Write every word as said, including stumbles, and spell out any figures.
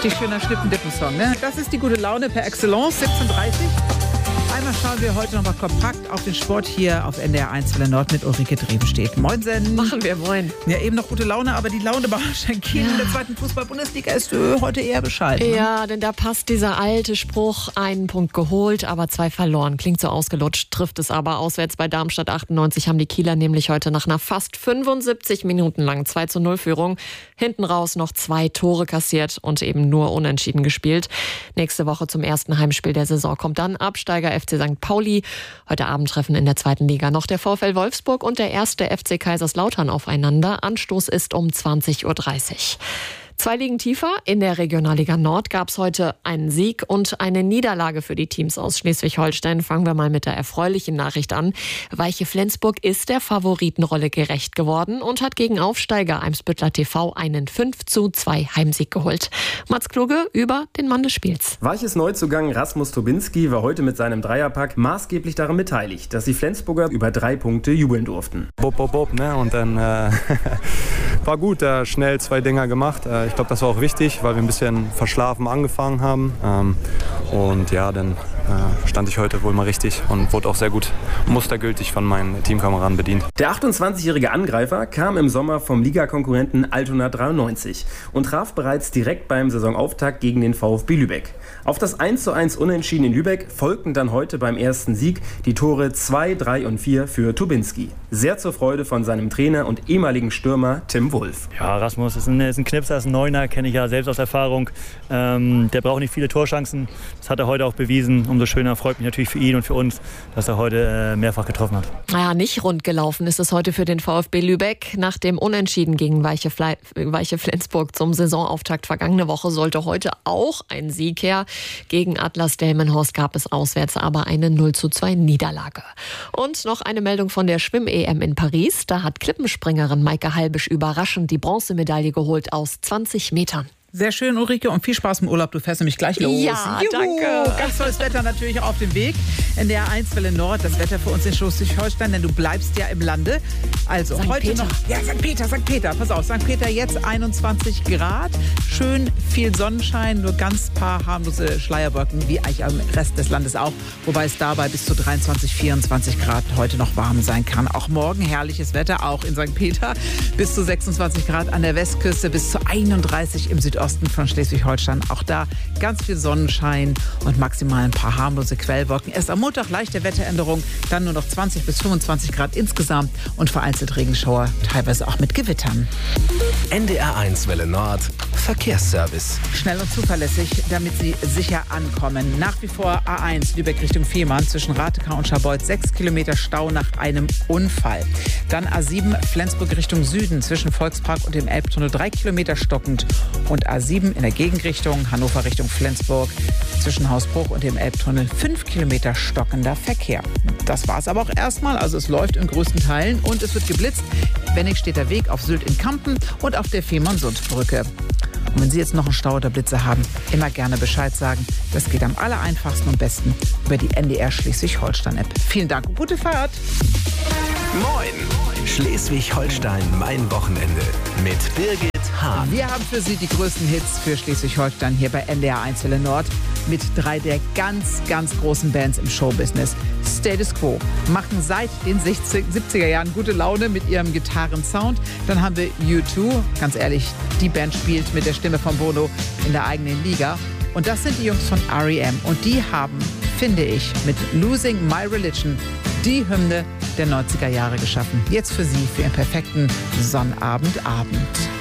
Richtig schöner Schnippendippen-Song, ne? Das ist die gute Laune per Excellence, siebzehn Uhr dreißig. Einmal schauen wir heute noch mal kompakt auf den Sport hier auf N D R eins Welle Nord mit Ulrike Drevenstedt. Moinsen. Machen wir, moin. Ja, eben noch gute Laune, aber die Laune bei Schenkin ja. in der zweiten Fußball-Bundesliga ist äh, heute eher bescheiden. Ne? Ja, denn da passt dieser alte Spruch, einen Punkt geholt, aber zwei verloren. Klingt so ausgelutscht, trifft es aber. Auswärts bei Darmstadt achtundneunzig haben die Kieler nämlich heute nach einer fast fünfundsiebzig Minuten langen zwei zu null Führung hinten raus noch zwei Tore kassiert und eben nur unentschieden gespielt. Nächste Woche zum ersten Heimspiel der Saison kommt dann Absteiger F C Sankt Pauli. Heute Abend treffen in der zweiten Liga noch der VfL Wolfsburg und der erste F C Kaiserslautern aufeinander. Anstoß ist um zwanzig Uhr dreißig. Zwei Ligen tiefer in der Regionalliga Nord gab es heute einen Sieg und eine Niederlage für die Teams aus Schleswig-Holstein. Fangen wir mal mit der erfreulichen Nachricht an. Weiche Flensburg ist der Favoritenrolle gerecht geworden und hat gegen Aufsteiger Eimsbüttler T V einen fünf zu zwei Heimsieg geholt. Mats Kluge über den Mann des Spiels. Weiches Neuzugang Rasmus Tobinski war heute mit seinem Dreierpack maßgeblich daran beteiligt, dass die Flensburger über drei Punkte jubeln durften. Bob, bob, bob, ne? Und dann äh, war gut, äh, schnell zwei Dinger gemacht. Äh, Ich glaube, das war auch wichtig, weil wir ein bisschen verschlafen angefangen haben. Ähm, und ja, dann äh, stand ich heute wohl mal richtig und wurde auch sehr gut mustergültig von meinen Teamkameraden bedient. Der achtundzwanzigjährige Angreifer kam im Sommer vom Ligakonkurrenten Altona dreiundneunzig und traf bereits direkt beim Saisonauftakt gegen den VfB Lübeck. Auf das eins zu eins Unentschieden in Lübeck folgten dann heute beim ersten Sieg die Tore zwei, drei und vier für Tobinski. Sehr zur Freude von seinem Trainer und ehemaligen Stürmer Tim Wolf. Ja, Rasmus ist ein, ist ein Knipser, ist ein Neuner, kenne ich ja selbst aus Erfahrung. Ähm, der braucht nicht viele Torchancen. Das hat er heute auch bewiesen. Umso schöner freut mich natürlich für ihn und für uns, dass er heute äh, mehrfach getroffen hat. Naja, nicht rund gelaufen ist es heute für den VfB Lübeck. Nach dem Unentschieden gegen Weiche, Fle- Weiche Flensburg zum Saisonauftakt vergangene Woche sollte heute auch ein Sieg her. Gegen Atlas Delmenhorst gab es auswärts aber eine null zu zwei Niederlage. Und noch eine Meldung von der Schwimm-E M in Paris. Da hat Klippenspringerin Maike Halbisch überraschend die Bronzemedaille geholt aus zwanzig Metern. Sehr schön, Ulrike, und viel Spaß im Urlaub. Du fährst nämlich gleich los. Ja, Juhu. danke. Ganz tolles Wetter natürlich auch auf dem Weg. N D R eins Welle Nord, das Wetter für uns in Schleswig-Holstein, denn du bleibst ja im Lande. Also Sankt heute Peter. noch. Ja, Sankt Peter, Sankt Peter. Pass auf, Sankt Peter jetzt einundzwanzig Grad. Schön viel Sonnenschein, nur ganz paar harmlose Schleierwolken, wie eigentlich am Rest des Landes auch. Wobei es dabei bis zu dreiundzwanzig, vierundzwanzig Grad heute noch warm sein kann. Auch morgen herrliches Wetter, auch in Sankt Peter. Bis zu sechsundzwanzig Grad an der Westküste, bis zu einunddreißig im Südosten von Schleswig-Holstein. Auch da ganz viel Sonnenschein und maximal ein paar harmlose Quellwolken. Erst am Montag leichte Wetteränderung, dann nur noch zwanzig bis fünfundzwanzig Grad insgesamt und vereinzelt Regenschauer, teilweise auch mit Gewittern. N D R eins Welle Nord, Verkehrsservice. Schnell und zuverlässig, damit Sie sicher ankommen. Nach wie vor A eins Lübeck Richtung Fehmarn zwischen Ratekar und Scharbeutz sechs Kilometer Stau nach einem Unfall. Dann A sieben Flensburg Richtung Süden zwischen Volkspark und dem Elbtunnel drei Kilometer stockend und A sieben in der Gegenrichtung Hannover Richtung Flensburg zwischen Hausbruch und dem Elbtunnel fünf Kilometer stockender Verkehr. Das war es aber auch erstmal. Also es läuft in größten Teilen und es wird geblitzt. Wennig steht der Weg auf Sylt in Kampen und auf der Fehmarn-Sund-Brücke. Und wenn Sie jetzt noch einen Stau oder Blitze haben, immer gerne Bescheid sagen. Das geht am aller einfachsten und besten über die N D R Schleswig-Holstein-App. Vielen Dank und gute Fahrt. Moin! Schleswig-Holstein, mein Wochenende mit Birgit Hahn. Wir haben für Sie die größten Hits für Schleswig-Holstein hier bei N D R eins Welle Nord mit drei der ganz, ganz großen Bands im Showbusiness. Status Quo machen seit den siebziger Jahren gute Laune mit ihrem Gitarrensound. Dann haben wir U zwei, ganz ehrlich, die Band spielt mit der Stimme von Bono in der eigenen Liga. Und das sind die Jungs von R E M und die haben, finde ich, mit Losing My Religion die Hymne der neunziger Jahre geschaffen. Jetzt für Sie für Ihren perfekten Sonnabendabend.